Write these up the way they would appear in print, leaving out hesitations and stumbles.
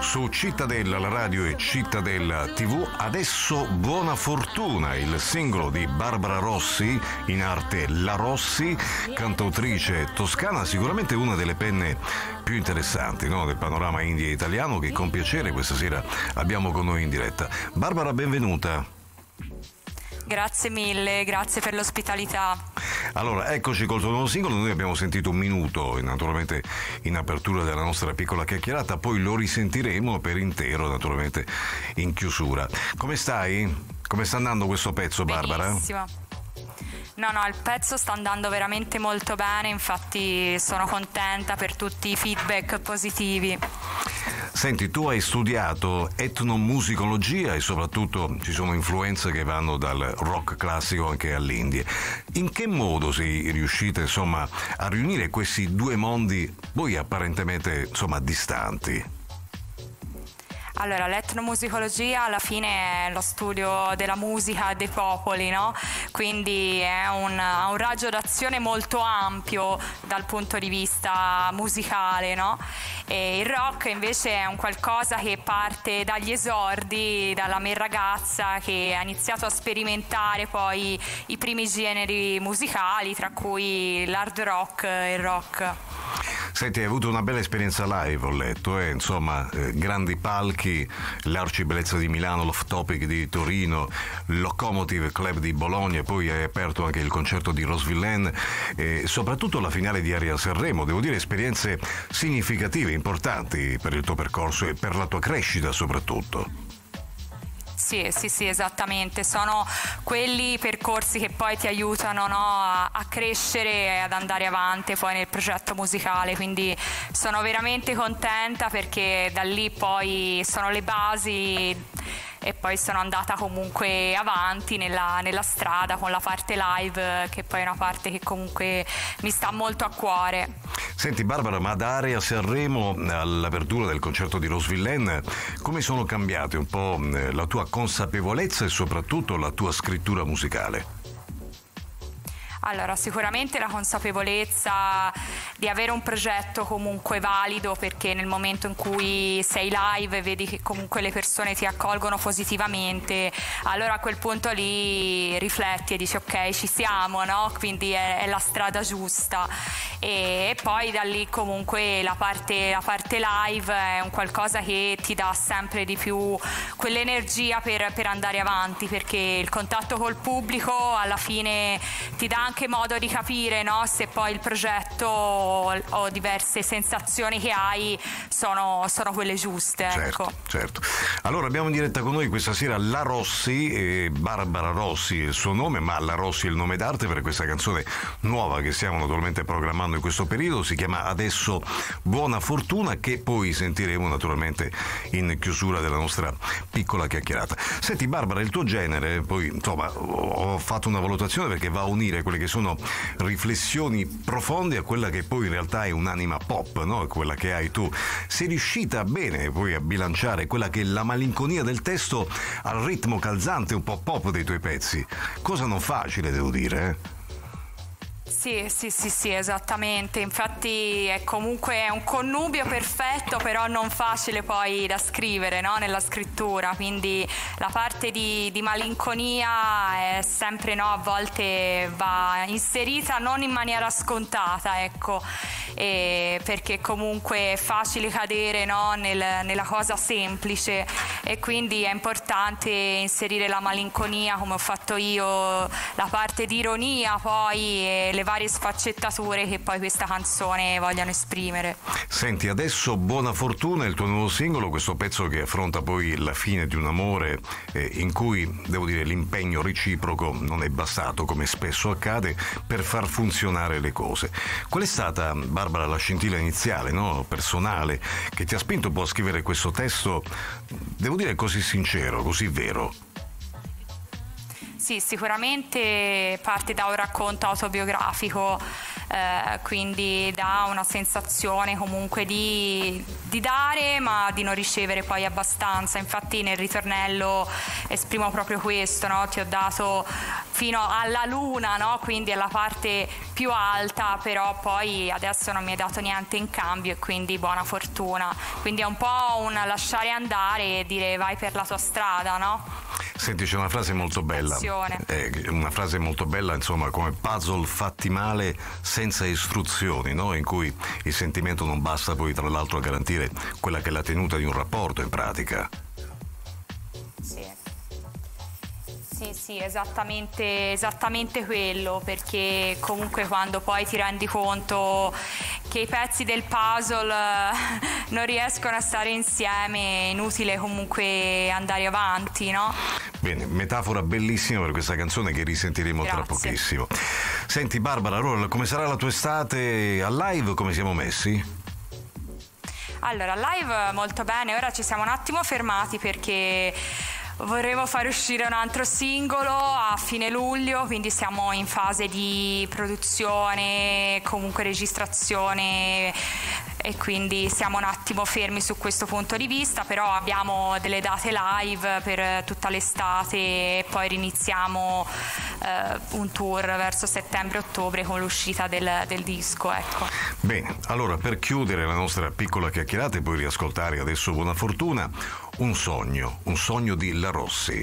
su Cittadella, la radio e Cittadella TV. Adesso Buona Fortuna, il singolo di Barbara Rossi, in arte La Rossi, cantautrice toscana, sicuramente una delle penne più interessanti, no, del panorama indie italiano, che con piacere questa sera abbiamo con noi in diretta. Barbara, benvenuta. Grazie mille, grazie per l'ospitalità. Allora, eccoci col tuo nuovo singolo. Noi abbiamo sentito un minuto, naturalmente, in apertura della nostra piccola chiacchierata, poi lo risentiremo per intero, naturalmente, in chiusura. Come stai? Come sta andando questo pezzo, Barbara? Benissimo. No, il pezzo sta andando veramente molto bene, infatti sono contenta per tutti i feedback positivi. Senti, tu hai studiato etnomusicologia e soprattutto ci sono influenze che vanno dal rock classico anche all'indie. In che modo sei riuscita, insomma, a riunire questi due mondi poi apparentemente, insomma, distanti? Allora, l'etnomusicologia alla fine è lo studio della musica dei popoli, no? Quindi è un raggio d'azione molto ampio dal punto di vista musicale, no? E il rock invece è un qualcosa che parte dagli esordi, dalla me ragazza che ha iniziato a sperimentare poi i primi generi musicali, tra cui l'hard rock e il rock. Senti, hai avuto una bella esperienza live, ho letto, insomma, grandi palchi, l'Arcibellezza di Milano, l'Off Topic di Torino, Locomotive Club di Bologna, poi hai aperto anche il concerto di Rose Villain e soprattutto la finale di Aria Sanremo. Devo dire esperienze significative, importanti per il tuo percorso e per la tua crescita soprattutto. Sì, esattamente, sono quelli percorsi che poi ti aiutano, no, a crescere e ad andare avanti poi nel progetto musicale, quindi sono veramente contenta perché da lì poi sono le basi e poi sono andata comunque avanti nella strada con la parte live, che poi è una parte che comunque mi sta molto a cuore. Senti Barbara, ma da Aria Sanremo all'apertura del concerto di Rose Villain, come sono cambiate un po' la tua consapevolezza e soprattutto la tua scrittura musicale? Allora, sicuramente la consapevolezza di avere un progetto comunque valido, perché nel momento in cui sei live e vedi che comunque le persone ti accolgono positivamente, allora a quel punto lì rifletti e dici ok, ci siamo, no? Quindi è la strada giusta. E poi da lì comunque la parte live è un qualcosa che ti dà sempre di più quell'energia per andare avanti, perché il contatto col pubblico alla fine ti dà anche modo di capire, no, se poi il progetto o diverse sensazioni che hai sono quelle giuste. Ecco. Certo. Allora abbiamo in diretta con noi questa sera La Rossi, Barbara Rossi è il suo nome, ma La Rossi è il nome d'arte per questa canzone nuova che stiamo naturalmente programmando in questo periodo. Si chiama Adesso Buona Fortuna, che poi sentiremo naturalmente in chiusura della nostra piccola chiacchierata. Senti Barbara, il tuo genere, poi insomma ho fatto una valutazione perché va a unire quelle che sono riflessioni profonde a quella che poi in realtà è un'anima pop, no? Quella che hai tu. Sei riuscita bene poi a bilanciare quella che è la malinconia del testo al ritmo calzante un po' pop dei tuoi pezzi, cosa non facile, devo dire, Sì, esattamente, infatti è comunque un connubio perfetto, però non facile poi da scrivere, no? Nella scrittura, quindi la parte di malinconia è sempre, no, a volte va inserita non in maniera scontata, ecco, perché comunque è facile cadere, no, nella cosa semplice, e quindi è importante inserire la malinconia, come ho fatto io, la parte di ironia poi e le varie sfaccettature che poi questa canzone vogliono esprimere. Senti, adesso Buona Fortuna è il tuo nuovo singolo, questo pezzo che affronta poi la fine di un amore in cui, devo dire, l'impegno reciproco non è bastato, come spesso accade, per far funzionare le cose. Qual è stata, Barbara, la scintilla iniziale, no, personale, che ti ha spinto un po' a scrivere questo testo, devo dire, così sincero, così vero? Sì, sicuramente parte da un racconto autobiografico quindi dà una sensazione comunque di dare ma di non ricevere poi abbastanza. Infatti nel ritornello esprimo proprio questo, no? Ti ho dato fino alla luna, no? Quindi alla parte più alta, però poi adesso non mi hai dato niente in cambio e quindi buona fortuna. Quindi è un po' un lasciare andare e dire vai per la tua strada, no? Senti, c'è una frase molto bella, insomma, come puzzle fatti male senza istruzioni, no? In cui il sentimento non basta poi tra l'altro a garantire quella che è la tenuta di un rapporto in pratica. Sì, esattamente quello, perché comunque quando poi ti rendi conto che i pezzi del puzzle non riescono a stare insieme, è inutile comunque andare avanti, no? Bene, metafora bellissima per questa canzone che risentiremo tra pochissimo. Senti Barbara, allora come sarà la tua estate al live? Come siamo messi? Allora, live molto bene, ora ci siamo un attimo fermati perché vorremmo fare uscire un altro singolo a fine luglio, quindi siamo in fase di produzione, comunque registrazione, e quindi siamo un attimo fermi su questo punto di vista, però abbiamo delle date live per tutta l'estate e poi riniziamo un tour verso settembre-ottobre con l'uscita del disco, ecco. Bene, allora per chiudere la nostra piccola chiacchierata e poi riascoltare adesso Buona Fortuna, un sogno di La Rossi.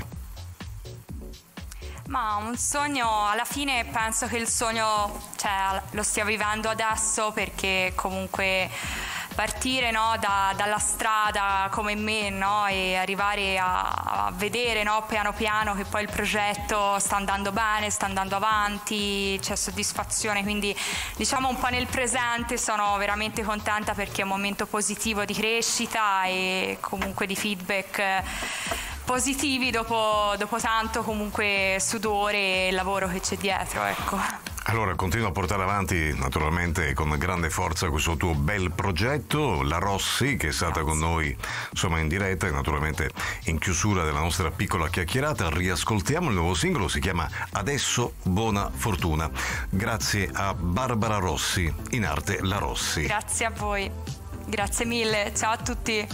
Ma un sogno, alla fine penso che il sogno, lo stia vivendo adesso, perché comunque partire, no, dalla strada come me, no, e arrivare a vedere, no, piano piano che poi il progetto sta andando bene, sta andando avanti, c'è soddisfazione, quindi diciamo un po' nel presente sono veramente contenta perché è un momento positivo di crescita e comunque di feedback positivi dopo tanto comunque sudore e lavoro che c'è dietro, ecco. Allora continua a portare avanti naturalmente con grande forza questo tuo bel progetto, La Rossi, che è stata con noi insomma in diretta e naturalmente in chiusura della nostra piccola chiacchierata. Riascoltiamo il nuovo singolo, si chiama Adesso Buona Fortuna, grazie a Barbara Rossi, in arte La Rossi. Grazie a voi, grazie mille, ciao a tutti.